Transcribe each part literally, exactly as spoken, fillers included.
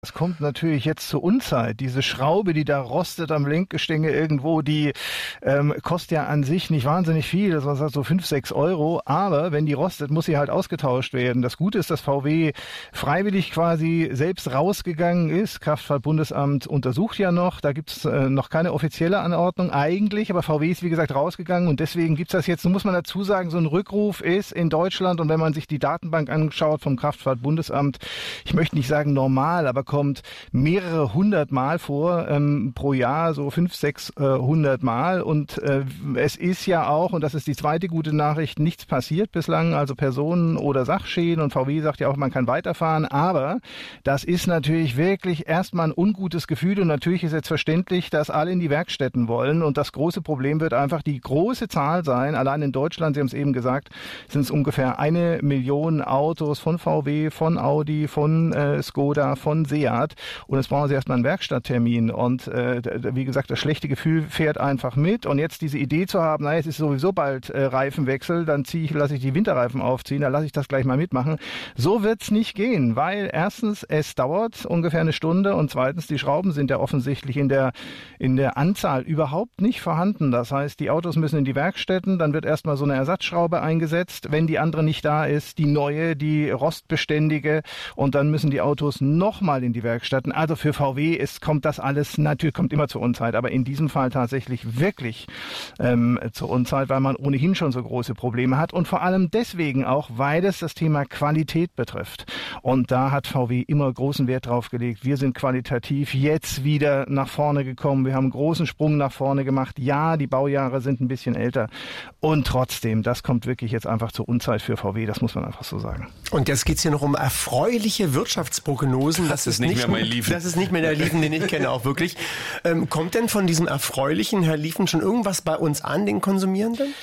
Das kommt natürlich jetzt zur Unzeit. Diese Schraube, die da rostet am Lenkgestänge irgendwo, die ähm, kostet ja an sich nicht wahnsinnig viel, das war so fünf, sechs Euro. Aber wenn die rostet, muss sie halt ausgetauscht werden. Das Gute ist, dass V W freiwillig quasi selbst rausgegangen ist. Kraftfahrtbundesamt untersucht ja noch. Da gibt's äh, noch keine offizielle Anordnung eigentlich, aber V W ist wie gesagt rausgegangen und deswegen gibt's das jetzt. Nun muss man dazu sagen, so ein Rückruf ist in Deutschland und wenn man sich die Datenbank anschaut vom Kraftfahrtbundesamt, ich möchte nicht sagen normal, aber kommt mehrere hundert Mal vor ähm, pro Jahr, so fünf, sechshundert Mal. Und äh, es ist ja auch, und das ist die zweite gute Nachricht, nichts passiert bislang, also Personen- oder Sachschäden. Und V W sagt ja auch, man kann weiterfahren. Aber das ist natürlich wirklich erstmal ein ungutes Gefühl. Und natürlich ist jetzt verständlich, dass alle in die Werkstätten wollen. Und das große Problem wird einfach die große Zahl sein. Allein in Deutschland, Sie haben es eben gesagt, sind es ungefähr eine Million Autos von V W, von Audi, von äh, Skoda, von Seat. Und jetzt brauchen sie erstmal einen Werkstatttermin. Und äh, wie gesagt, das schlechte Gefühl fährt einfach mit. Und jetzt diese Idee zu haben, naja, es ist sowieso bald äh, Reifenwechsel, dann ziehe ich, lasse ich die Winterreifen aufziehen, dann lasse ich das gleich mal mitmachen. So wird's nicht gehen, weil erstens, es dauert ungefähr eine Stunde und zweitens, die Schrauben sind ja offensichtlich in der, in der Anzahl überhaupt nicht vorhanden. Das heißt, die Autos müssen in die Werkstätten, dann wird erstmal so eine Ersatzschraube eingesetzt, wenn die andere nicht da ist, die neue, die rostbeständige und dann müssen die Autos nochmal in die Werkstätten. Also für V W ist, kommt das alles, natürlich kommt immer zur Unzeit, aber in diesem Fall tatsächlich wirklich ähm, zur Unzeit, weil man ohnehin schon so große Probleme hat und vor allem deswegen auch, weil es das Thema Qualität betrifft. Und da hat V W immer großen Wert drauf gelegt. Wir sind qualitativ jetzt wieder nach vorne gekommen. Wir haben einen großen Sprung nach vorne gemacht. Ja, die Baujahre sind ein bisschen älter und trotzdem, das kommt wirklich jetzt einfach zur Unzeit für V W, das muss man einfach so sagen. Und jetzt geht's hier noch um erfreuliche Wirtschaftsprognosen. Das, das ist nicht mehr mein Liefen. Das ist nicht mehr der Liefen, den ich kenne, auch wirklich. Ähm, kommt denn von diesem erfreulichen Herr Liefen schon irgendwas bei uns an, den Konsumierenden?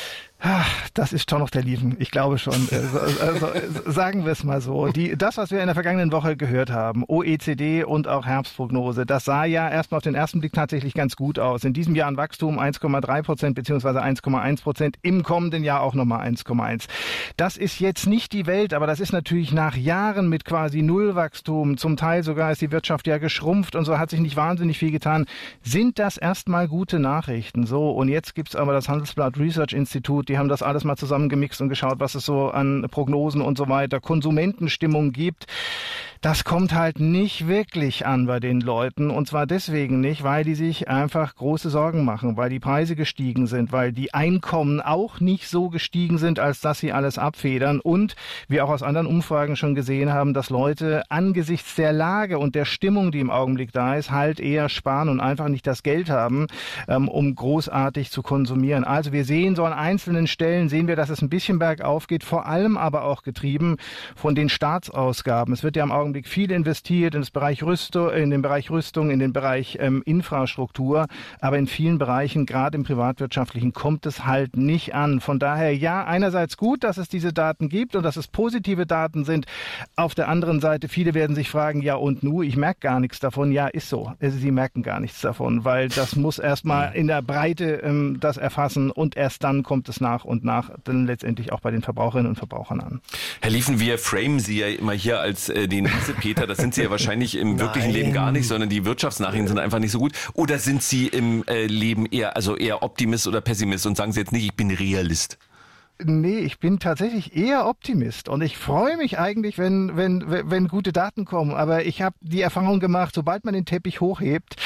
Das ist schon noch der Liefen, ich glaube schon. Also, also, sagen wir es mal so. Die, das, was wir in der vergangenen Woche gehört haben, O E C D und auch Herbstprognose, das sah ja erstmal auf den ersten Blick tatsächlich ganz gut aus. In diesem Jahr ein Wachstum eins Komma drei Prozent beziehungsweise eins Komma eins Prozent, im kommenden Jahr auch nochmal eins Komma eins. Das ist jetzt nicht die Welt, aber das ist natürlich nach Jahren mit quasi Nullwachstum, zum Teil sogar ist die Wirtschaft ja geschrumpft und so hat sich nicht wahnsinnig viel getan, sind das erstmal gute Nachrichten. So, und jetzt gibt's aber das Handelsblatt Research Institute, die haben das alles mal zusammengemixt und geschaut, was es so an Prognosen und so weiter, Konsumentenstimmung gibt. Das kommt halt nicht wirklich an bei den Leuten und zwar deswegen nicht, weil die sich einfach große Sorgen machen, weil die Preise gestiegen sind, weil die Einkommen auch nicht so gestiegen sind, als dass sie alles abfedern und wir auch aus anderen Umfragen schon gesehen haben, dass Leute angesichts der Lage und der Stimmung, die im Augenblick da ist, halt eher sparen und einfach nicht das Geld haben, ähm, um großartig zu konsumieren. Also wir sehen so an einzelnen Stellen, sehen wir, dass es ein bisschen bergauf geht, vor allem aber auch getrieben von den Staatsausgaben. Es wird ja im Augenblick viel investiert in, das Bereich Rüstung, in den Bereich Rüstung, in den Bereich ähm, Infrastruktur, aber in vielen Bereichen, gerade im privatwirtschaftlichen, kommt es halt nicht an. Von daher, ja, einerseits gut, dass es diese Daten gibt und dass es positive Daten sind. Auf der anderen Seite, viele werden sich fragen, ja und nu, ich merke gar nichts davon. Ja, ist so. Sie merken gar nichts davon, weil das muss erstmal in der Breite ähm, das erfassen und erst dann kommt es nach und nach dann letztendlich auch bei den Verbraucherinnen und Verbrauchern an. Herr Liefen, wir framen Sie ja immer hier als äh, den Peter, das sind Sie ja wahrscheinlich im wirklichen Leben gar nicht, sondern die Wirtschaftsnachrichten sind einfach nicht so gut. Oder sind Sie im äh, Leben eher, also eher Optimist oder Pessimist und sagen Sie jetzt nicht, ich bin Realist? Nee, ich bin tatsächlich eher Optimist und ich freue mich eigentlich, wenn wenn wenn gute Daten kommen. Aber ich habe die Erfahrung gemacht, sobald man den Teppich hochhebt,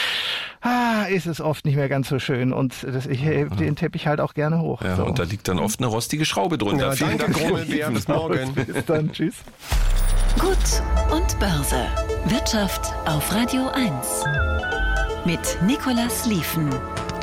ah, ist es oft nicht mehr ganz so schön und das, ich hebe den Teppich halt auch gerne hoch. Ja, so. Und da liegt dann oft eine rostige Schraube drunter. Ja, Vielen danke, Dank. Grummelbär. Bis morgen. Bis dann, tschüss. Gut und Börse. Wirtschaft auf Radio eins. Mit Nicolas Liefen.